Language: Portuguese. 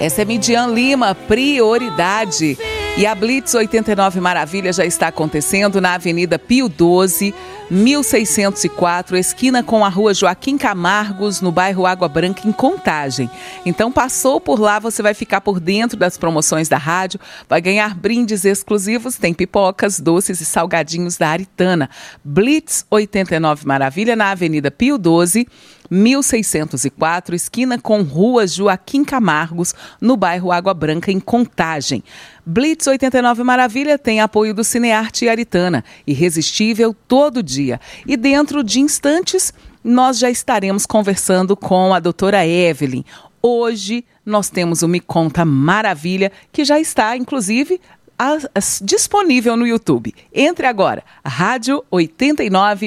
Essa é Midian Lima, Prioridade. E a Blitz 89 Maravilha já está acontecendo na Avenida Pio XII, 1604, esquina com a Rua Joaquim Camargos, no bairro Água Branca, em Contagem. Então, passou por lá, você vai ficar por dentro das promoções da rádio, vai ganhar brindes exclusivos, tem pipocas, doces e salgadinhos da Aritana. Blitz 89 Maravilha, na Avenida Pio XII, 1604, esquina com Rua Joaquim Camargos, no bairro Água Branca, em Contagem. Blitz 89 Maravilha tem apoio do Cinearte e Aritana, irresistível todo dia. E dentro de instantes, nós já estaremos conversando com a doutora Evelyn. Hoje, nós temos o Me Conta Maravilha, que já está, inclusive, disponível no YouTube. Entre agora, Rádio 89